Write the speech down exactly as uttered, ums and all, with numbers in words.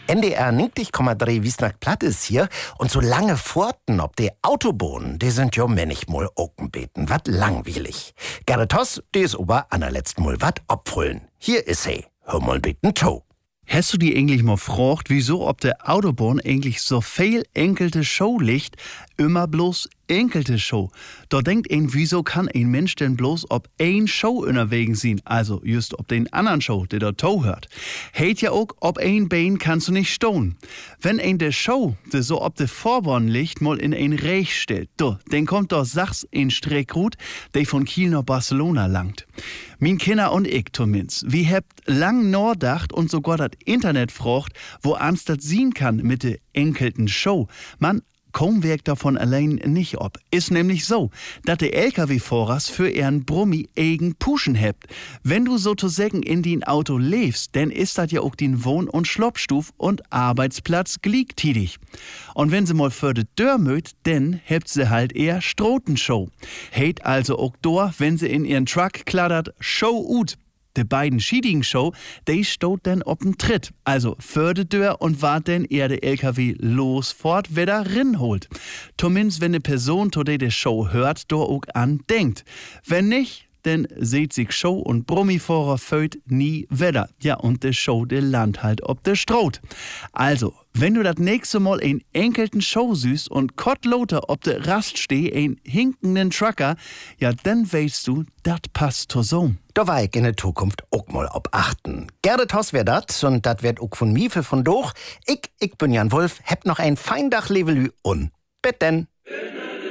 N D R neunzig Komma drei Wiesnack Platt ist hier und so lange Pforten ob die Autobahnen, die sind jo manchmal openbeten, wat langweilig. Gerrit Hoss, die ist aber anerletzt mal wat opfüllen. Hier ist sie, hör mal bitten to. Hast du die eigentlich mal gefragt, wieso ob der Autobahn eigentlich so viel enkelte Show liegt, immer bloß enkelte Show? Da denkt ein, wieso kann ein Mensch denn bloß ob ein Show unterwegs sein, also just ob den anderen Show, der da to hört. Heit ja auch, ob ein Bein kannst du nicht stohn. Wenn ein der Show, der so ob der Vorbahn liegt, mal in ein Reich stellt, do, dann kommt doch Sachs in Streckrut, der von Kiel nach Barcelona langt. Min Kinder und ich, Tomins, wir habt lang nachdacht und sogar das Internet frocht, wo ans das sehen kann mit der enkelten Show. Man, kaum wirkt davon allein nicht ob. Ist nämlich so, dass der L K W-Fahrers für ihren Brummi eigen Puschen hebt. Wenn du sozusagen in den Auto lebst, dann ist das ja auch den Wohn- und Schloppstuf und Arbeitsplatz gleichzeitig. Und wenn sie mal für de Dörr mögt, dann hebt sie halt eher Strotenshow. Heit also auch dor, wenn sie in ihren Truck kladdert, Show ut. De beiden schiedigen Show, die stot dann ob'n Tritt. Also für de Dörr und wart denn eher der L K W losfort, wer da rin holt. Zumindest wenn ne Person, to de de Show hört, do auch an denkt. Wenn nicht, dann seht sich Show und Brummifahrer föt nie wieder. Ja, und de Show, de land halt ob de Stroh. Also, wenn du das nächste Mal ein enkelten Show süßt und kottloter ob de Rast steh, ein hinkenden Trucker, ja, dann weißt du, dat passt to so. Da war ich in der Zukunft auch mal ob achten. Gerrit Hoss wär dat, und dat wird auch von mir für von doch. Ich, ich bin Jan Wolf, hab noch ein Feindach Levelü un. Bet denn.